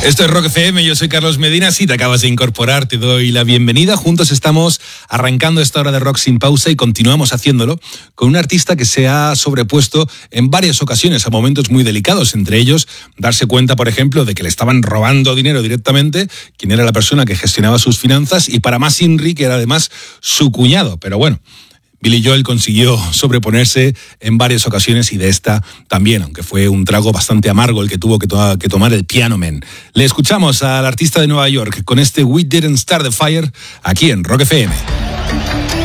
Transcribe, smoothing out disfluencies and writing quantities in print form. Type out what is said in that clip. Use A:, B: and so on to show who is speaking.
A: Esto es Rock FM, yo soy Carlos Medina. Si te acabas de incorporar, te doy la bienvenida. Juntos estamos arrancando esta hora de rock sin pausa y continuamos haciéndolo con un artista que se ha sobrepuesto en varias ocasiones a momentos muy delicados. Entre ellos, darse cuenta, por ejemplo, de que le estaban robando dinero directamente, quién era la persona que gestionaba sus finanzas, y para más Inri, que era además su cuñado. Pero bueno, Billy Joel consiguió sobreponerse en varias ocasiones y de esta también, aunque fue un trago bastante amargo el que tuvo que tomar el Piano Man. Le escuchamos al artista de Nueva York con este We Didn't Start the Fire aquí en Rock FM.